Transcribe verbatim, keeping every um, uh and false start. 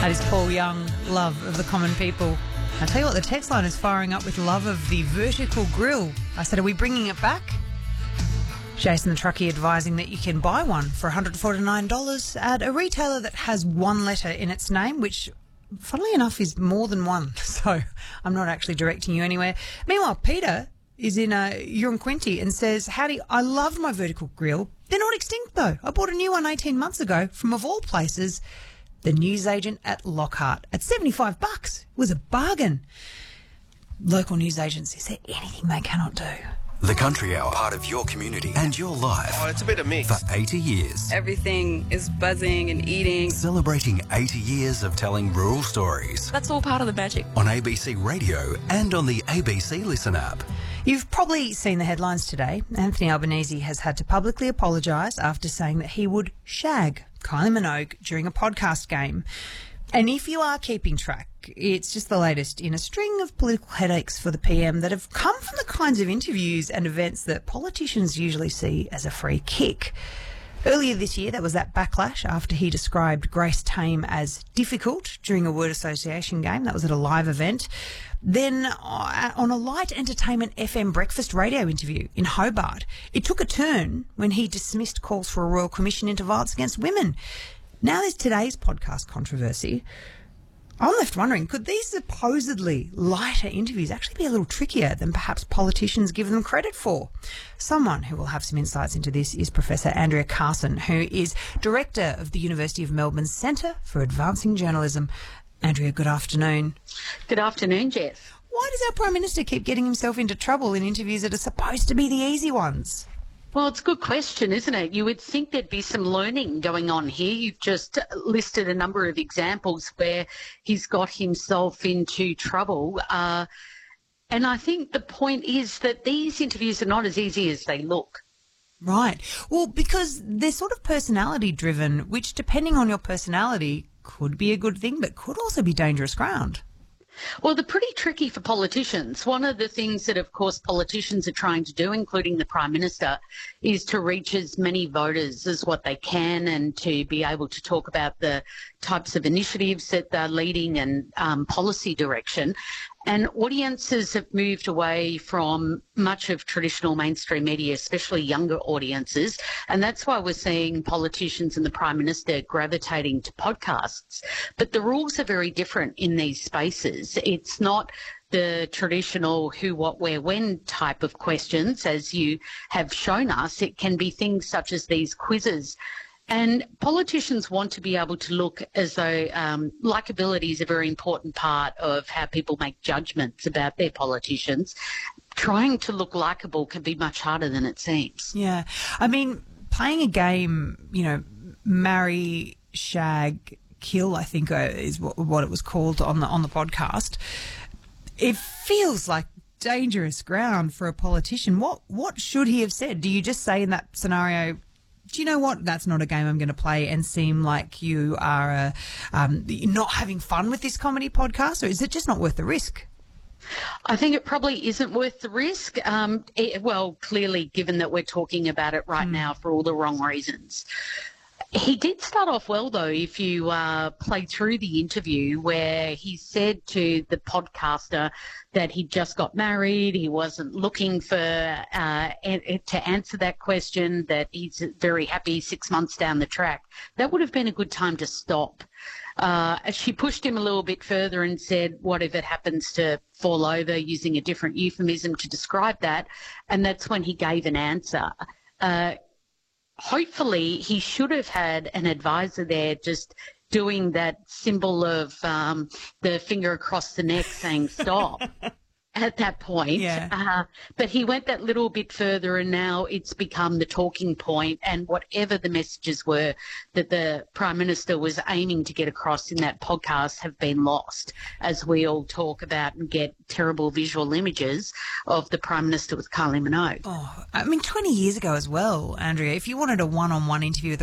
That is Paul Young, Love of the Common People. I tell you what, the text line is firing up with love of the vertical grill. I said, are we bringing it back? Jason the Truckie advising that you can buy one for one hundred forty-nine dollars at a retailer that has one letter in its name, which, funnily enough, is more than one. So I'm not actually directing you anywhere. Meanwhile, Peter is in uh, Uranquinty and says, howdy, I love my vertical grill. They're not extinct, though. I bought a new one eighteen months ago from, of all places, the newsagent at Lockhart at seventy-five bucks. It was a bargain. Local newsagents, is there anything they cannot do? The Country Hour, part of your community and your life. Oh, it's a bit of mix. For eighty years. Everything is buzzing and eating. Celebrating eighty years of telling rural stories. That's all part of the magic. On A B C Radio and on the A B C Listen app. You've probably seen the headlines today. Anthony Albanese has had to publicly apologise after saying that he would shag Kylie Minogue during a podcast game. And if you are keeping track, it's just the latest in a string of political headaches for the P M that have come from the kinds of interviews and events that politicians usually see as a free kick. Earlier this year, there was that backlash after he described Grace Tame as difficult during a word association game. That was at a live event. Then uh, on a light entertainment F M breakfast radio interview in Hobart, it took a turn when he dismissed calls for a royal commission into violence against women. Now there's today's podcast controversy. I'm left wondering, could these supposedly lighter interviews actually be a little trickier than perhaps politicians give them credit for? Someone who will have some insights into this is Professor Andrea Carson, who is Director of the University of Melbourne's Centre for Advancing Journalism. Andrea, good afternoon. Good afternoon, Jess. Why does our Prime Minister keep getting himself into trouble in interviews that are supposed to be the easy ones? Well, it's a good question, isn't it? You would think there'd be some learning going on here. You've just listed a number of examples where he's got himself into trouble. Uh, and I think the point is that these interviews are not as easy as they look. Right. Well, because they're sort of personality driven, which depending on your personality could be a good thing, but could also be dangerous ground. Well, they're pretty tricky for politicians. One of the things that, of course, politicians are trying to do, including the Prime Minister, is to reach as many voters as what they can and to be able to talk about the types of initiatives that they're leading and um, policy direction. And audiences have moved away from much of traditional mainstream media, especially younger audiences. And that's why we're seeing politicians and the Prime Minister gravitating to podcasts. But the rules are very different in these spaces. It's not the traditional who, what, where, when type of questions, as you have shown us. It can be things such as these quizzes. And politicians want to be able to look as though um, likability is a very important part of how people make judgments about their politicians. Trying to look likeable can be much harder than it seems. Yeah. I mean, playing a game, you know, marry, shag, kill, I think uh, is what, what it was called on the on the podcast. It feels like dangerous ground for a politician. What what should he have said? Do you just say in that scenario, do you know what? That's not a game I'm going to play, and seem like you are uh, um, not having fun with this comedy podcast, or is it just not worth the risk? I think it probably isn't worth the risk. Um, it, well, clearly, given that we're talking about it right mm. now for all the wrong reasons. He did start off well, though, if you uh, play through the interview where he said to the podcaster that he just got married, he wasn't looking for uh, to answer that question, that he's very happy six months down the track. That would have been a good time to stop. Uh, she pushed him a little bit further and said, what if it happens to fall over, using a different euphemism to describe that? And that's when he gave an answer. Uh, Hopefully, he should have had an advisor there just doing that symbol of um, the finger across the neck saying stop at that point. Yeah. Uh, but he went that little bit further, and now it's become the talking point, and whatever the messages were that the Prime Minister was aiming to get across in that podcast have been lost, as we all talk about and get terrible visual images of the Prime Minister with Kylie Minogue. Oh, I mean, twenty years ago as well, Andrea, if you wanted a one-on-one interview with the